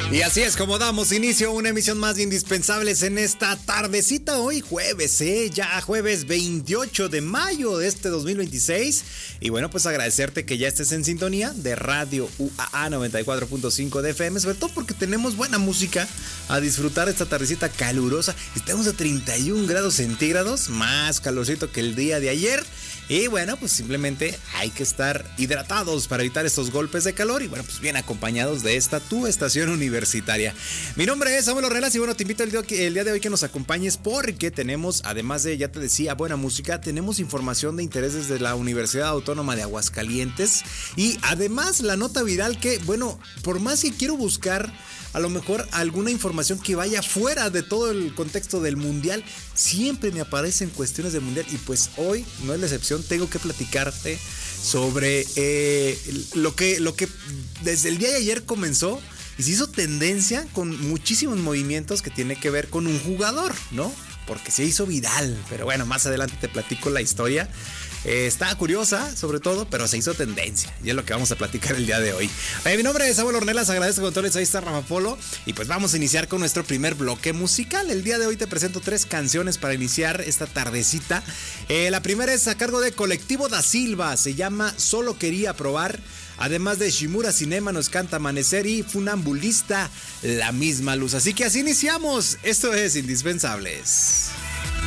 Y así es como damos inicio a una emisión más de Indispensables en esta tardecita, hoy jueves, ya jueves 28 de mayo de este 2026. Y bueno, pues agradecerte que ya estés en sintonía de Radio UAA 94.5 de FM, sobre todo porque tenemos buena música a disfrutar esta tardecita calurosa. Estamos a 31 grados centígrados, más calorcito que el día de ayer. Y bueno, pues simplemente hay que estar hidratados para evitar estos golpes de calor y bueno, pues bien acompañados de esta tu estación universitaria. Mi nombre es Samuel Ornelas y bueno, te invito el día de hoy que nos acompañes porque tenemos, además de, ya te decía, buena música, tenemos información de interés desde la Universidad Autónoma de Aguascalientes y además la nota viral que, bueno, por más que quiero buscar a lo mejor alguna información que vaya fuera de todo el contexto del mundial, siempre me aparecen cuestiones del mundial y pues hoy no es la excepción, tengo que platicarte sobre lo que desde el día de ayer comenzó y se hizo tendencia con muchísimos movimientos que tiene que ver con un jugador, ¿no? Porque se hizo viral, pero bueno, más adelante te platico la historia. Está curiosa, sobre todo, pero se hizo tendencia. Y es lo que vamos a platicar el día de hoy. Mi nombre es Samuel Ornelas, agradezco controles, ahí está Rafa Polo. Y pues vamos a iniciar con nuestro primer bloque musical. El día de hoy te presento 3 canciones para iniciar esta tardecita. La primera es a cargo de Colectivo da Silva, se llama Solo Quería Probar. Además de Shimura Cinema nos canta Amanecer y Funambulista, La Misma Luz. Así que así iniciamos. Esto es Indispensables.